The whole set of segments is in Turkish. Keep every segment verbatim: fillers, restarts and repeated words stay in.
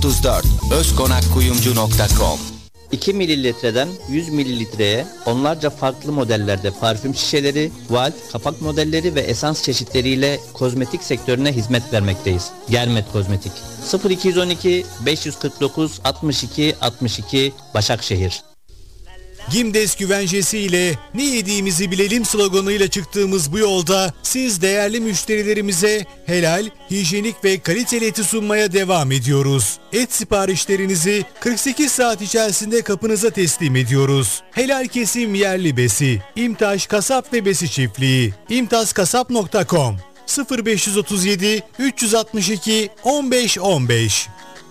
otuz dört özkonakkuyumcu nokta com. iki mililitreden yüz mililitreye onlarca farklı modellerde parfüm şişeleri, valv, kapak modelleri ve esans çeşitleriyle kozmetik sektörüne hizmet vermekteyiz. Germet Kozmetik. sıfır iki on iki beş kırk dokuz altmış iki altmış iki Başakşehir. Gimdes güvencesi ile ne yediğimizi bilelim sloganıyla çıktığımız bu yolda siz değerli müşterilerimize helal, hijyenik ve kaliteli eti sunmaya devam ediyoruz. Et siparişlerinizi kırk sekiz saat içerisinde kapınıza teslim ediyoruz. Helal kesim yerli besi. İmtaş Kasap ve Besi Çiftliği. imtaz kasap nokta com sıfır beş otuz yedi üç altı iki on beş on beş.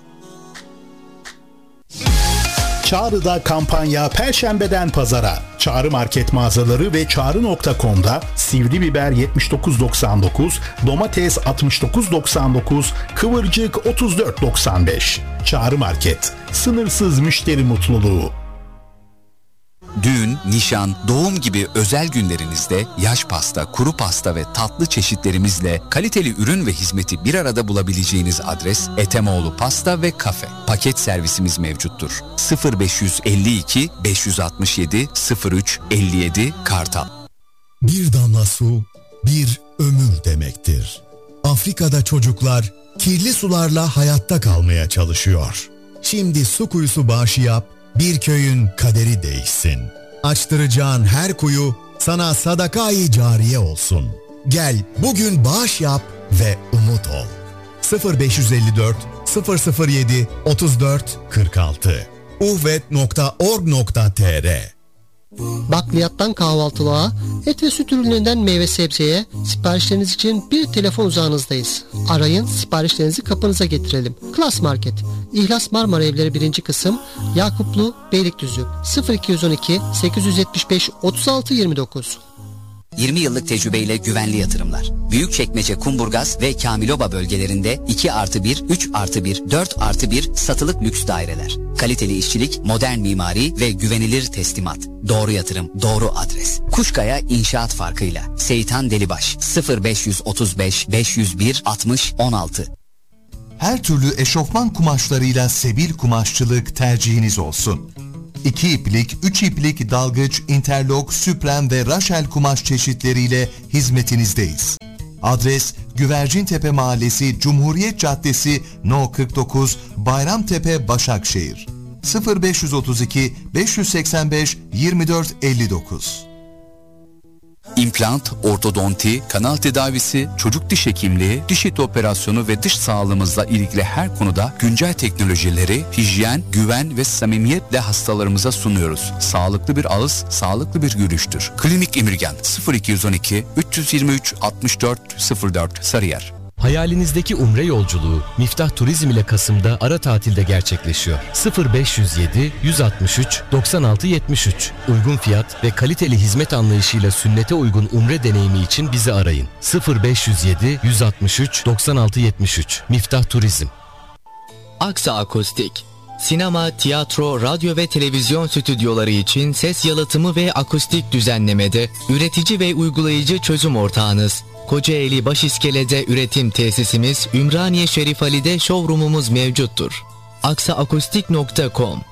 Çağrı'da kampanya Perşembeden Pazara. Çağrı Market mağazaları ve çağrı nokta com'da sivri biber yetmiş dokuz doksan dokuz, domates altmış dokuz doksan dokuz, kıvırcık otuz dört doksan beş. Çağrı Market. Sınırsız müşteri mutluluğu. Düğün, nişan, doğum gibi özel günlerinizde yaş pasta, kuru pasta ve tatlı çeşitlerimizle kaliteli ürün ve hizmeti bir arada bulabileceğiniz adres Etemoğlu Pasta ve Kafe. Paket servisimiz mevcuttur. sıfır beş elli iki beş altı yedi sıfır üç elli yedi Kartal. Bir damla su, bir ömür demektir. Afrika'da çocuklar kirli sularla hayatta kalmaya çalışıyor. Şimdi su kuyusu bağışı yap, bir köyün kaderi değişsin. Açtıracağın her kuyu sana sadaka-i cariye olsun. Gel bugün bağış yap ve umut ol. sıfır beş elli dört sıfır sıfır yedi otuz dört kırk altı uhvet nokta org nokta tr. Bakliyattan kahvaltılığa, et ve süt ürünlerinden meyve sebzeye siparişleriniz için bir telefon uzağınızdayız. Arayın, siparişlerinizi kapınıza getirelim. Klas Market, İhlas Marmara Evleri birinci kısım, Yakuplu, Beylikdüzü sıfır iki on iki sekiz yetmiş beş otuz altı yirmi dokuz. yirmi yıllık tecrübeyle güvenli yatırımlar. Büyükçekmece, Kumburgaz ve Kamiloba bölgelerinde iki artı bir, üç artı bir, dört artı bir satılık lüks daireler. Kaliteli işçilik, modern mimari ve güvenilir teslimat. Doğru yatırım, doğru adres. Kuşkaya İnşaat Farkıyla. Seyitan Delibaş sıfır beş otuz beş beş yüz bir altmış on altı. Her türlü eşofman kumaşlarıyla Sebil Kumaşçılık tercihiniz olsun. İki iplik, üç iplik dalgıç, interlok, süpren ve raşel kumaş çeşitleriyle hizmetinizdeyiz. Adres Güvercintepe Mahallesi, Cumhuriyet Caddesi, No kırk dokuz, Bayramtepe, Başakşehir. sıfır beş otuz iki beş seksen beş yirmi dört elli dokuz. İmplant, ortodonti, kanal tedavisi, çocuk diş hekimliği, diş eti operasyonu ve dış sağlığımızla ilgili her konuda güncel teknolojileri, hijyen, güven ve samimiyetle hastalarımıza sunuyoruz. Sağlıklı bir ağız, sağlıklı bir yürüyüştür. Klinik İmirgen sıfır iki on iki üç yirmi üç altmış dört sıfır dört Sarıyer. Hayalinizdeki umre yolculuğu Miftah Turizm ile Kasım'da ara tatilde gerçekleşiyor. sıfır beş yüz yedi yüz altmış üç doksan altı yetmiş üç. Uygun fiyat ve kaliteli hizmet anlayışıyla sünnete uygun umre deneyimi için bizi arayın. sıfır beş yüz yedi yüz altmış üç doksan altı yetmiş üç. Miftah Turizm. Aksa Akustik. Sinema, tiyatro, radyo ve televizyon stüdyoları için ses yalıtımı ve akustik düzenlemede üretici ve uygulayıcı çözüm ortağınız. Kocaeli Başiskele'de üretim tesisimiz, Ümraniye Şerif Ali'de showroomumuz mevcuttur. aksa akustik nokta com.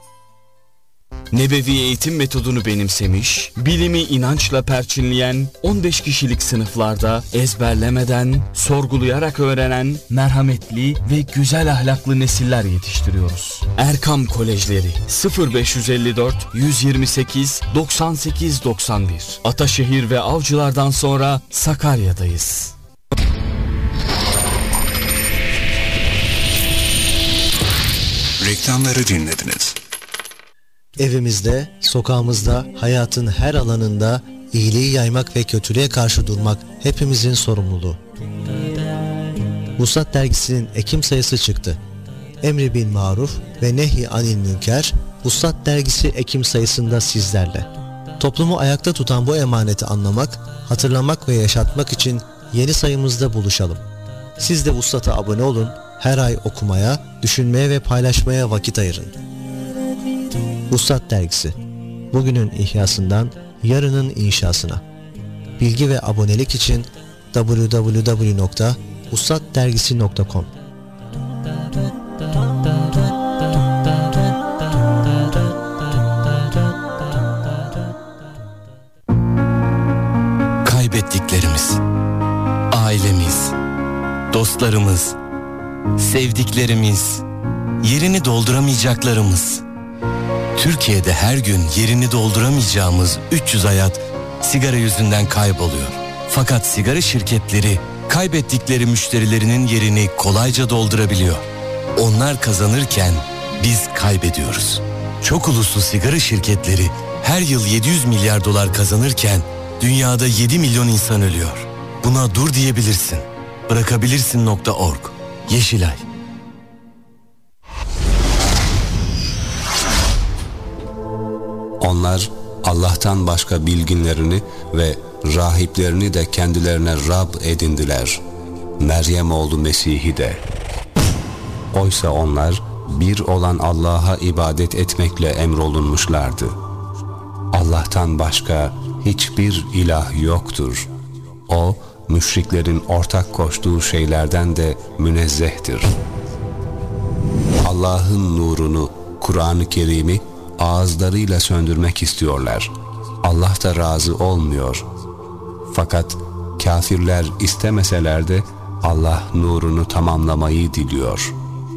Nebevi eğitim metodunu benimsemiş, bilimi inançla perçinleyen, on beş kişilik sınıflarda ezberlemeden, sorgulayarak öğrenen, merhametli ve güzel ahlaklı nesiller yetiştiriyoruz. Erkam Kolejleri sıfır beş elli dört yüz yirmi sekiz doksan sekiz doksan bir. Ataşehir ve Avcılar'dan sonra Sakarya'dayız. Reklamları dinlediniz. Evimizde, sokağımızda, hayatın her alanında iyiliği yaymak ve kötülüğe karşı durmak hepimizin sorumluluğu. Vuslat dergisinin Ekim sayısı çıktı. Emri bil maruf ve nehy anil münker, Vuslat dergisi Ekim sayısında sizlerle. Toplumu ayakta tutan bu emaneti anlamak, hatırlamak ve yaşatmak için yeni sayımızda buluşalım. Siz de Vuslat'a abone olun, her ay okumaya, düşünmeye ve paylaşmaya vakit ayırın. Vuslat dergisi, bugünün ihyasından yarının inşasına. Bilgi ve abonelik için double-u double-u double-u nokta vuslat dergisi nokta com. Çocuklarımız, sevdiklerimiz, yerini dolduramayacaklarımız. Türkiye'de her gün yerini dolduramayacağımız üç yüz hayat sigara yüzünden kayboluyor. Fakat sigara şirketleri kaybettikleri müşterilerinin yerini kolayca doldurabiliyor. Onlar kazanırken biz kaybediyoruz. Çok uluslu sigara şirketleri her yıl yedi yüz milyar dolar kazanırken dünyada yedi milyon insan ölüyor. Buna dur diyebilirsin. Bırakabilirsin nokta org. Yeşilay. Onlar Allah'tan başka bilginlerini ve rahiplerini de kendilerine Rab edindiler. Meryem oğlu Mesih'i de. Oysa onlar bir olan Allah'a ibadet etmekle emrolunmuşlardı. Allah'tan başka hiçbir ilah yoktur. O, müşriklerin ortak koştuğu şeylerden de münezzehtir. Allah'ın nurunu, Kur'an-ı Kerim'i ağızlarıyla söndürmek istiyorlar. Allah da razı olmuyor. Fakat kafirler istemeseler de Allah nurunu tamamlamayı diliyor.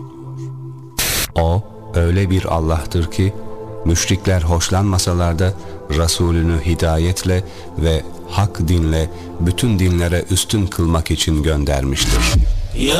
O öyle bir Allah'tır ki müşrikler hoşlanmasalar da Resulünü hidayetle ve hak dinle bütün dinlere üstün kılmak için göndermiştir.